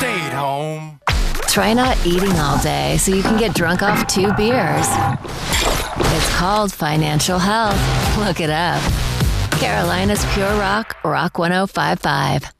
stayed home. Try not eating all day so you can get drunk off 2 beers. It's called financial health. Look it up. Carolina's Pure Rock, Rock 1055.